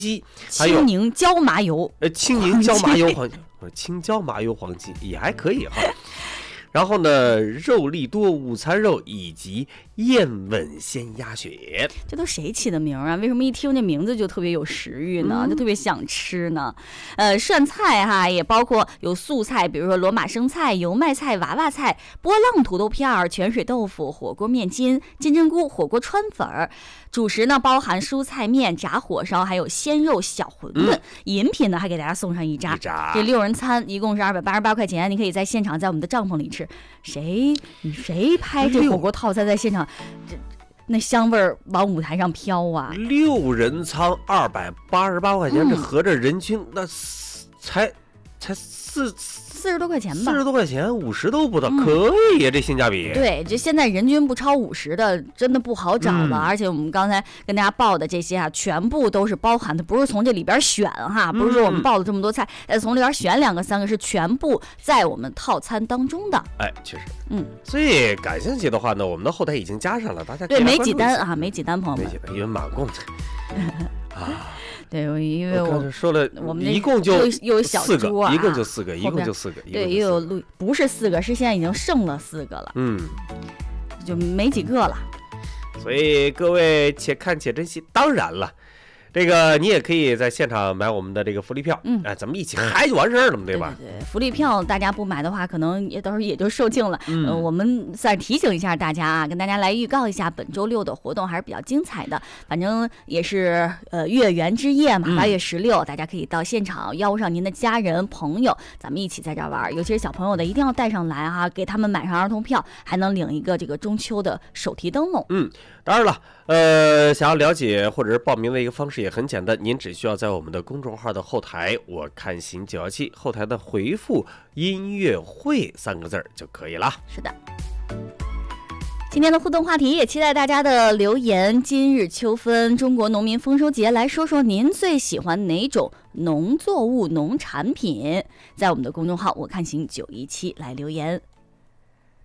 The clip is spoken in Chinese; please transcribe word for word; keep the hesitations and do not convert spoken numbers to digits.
鸡，还有青柠椒麻油， 呃青柠椒麻油黄青椒麻油黄鸡也还可以哈。然后呢，肉粒多午餐肉以及燕吻鲜鸭血， 这都谁起的名啊？为什么一听这名字就特别有食欲呢？ 嗯、 就特别想吃呢？呃，涮菜哈也包括有素菜，比如说罗马生菜、油麦菜、娃娃菜、波浪土豆片、泉水豆腐、火锅面筋、金针菇、火锅川粉儿。主食呢包含蔬菜面、炸火烧，还有鲜肉小馄饨。嗯、饮品呢还给大家送上一扎。 一扎这六人餐一共是二百八十八块钱，你可以在现场在我们的帐篷里吃。谁谁拍这火锅套餐在现场，这那香味儿往舞台上飘啊！ 六人餐二百八十八块钱， 嗯、 这合着人均那才才四。 四十多块钱吧， 四十多块钱，五十都不到，嗯、可以呀，这性价比。 对，这现在人均不超五十的，真的不好找了。嗯、而且我们刚才跟大家报的这些啊，全部都是包含的，不是从这里边选哈，不是说我们报了这么多菜，呃、嗯，从里边选两个、三个，是全部在我们套餐当中的。 哎，确实， 嗯。 所以感兴趣的话呢，我们的后台已经加上了，大家可以对没几单啊，没几单，朋友们， 没几单，因为满供的啊。 对，因为我说了， 我们一共就又有小猪啊， 一共就四个，一共就四个， 对，又有录，不是四个，是现在已经剩了四个了， 嗯， 就没几个了。 所以各位且看且珍惜。当然了，这个你也可以在现场买我们的这个福利票，嗯，哎，咱们一起嗨就完事儿了嘛，对吧？ 对对对，福利票大家不买的话，可能也到时候也就售罄了。 嗯、 呃，我们算提醒一下大家啊，跟大家来预告一下本周六的活动还是比较精彩的。反正也是呃月圆之夜嘛，八月十六，大家可以到现场邀上您的家人朋友，咱们一起在这儿玩。尤其是小朋友的，一定要带上来哈、啊，给他们买上儿童票，还能领一个这个中秋的手提灯笼。 嗯，当然了，呃，想要了解或者是报名的一个方式也很简单，您只需要在我们的公众号的后台“我看行九一七”后台的回复“音乐会”三个字就可以了。 是的。今天的互动话题也期待大家的留言。今日秋分，中国农民丰收节，来说说您最喜欢哪种农作物、农产品？在我们的公众号“我看行九一七”来留言。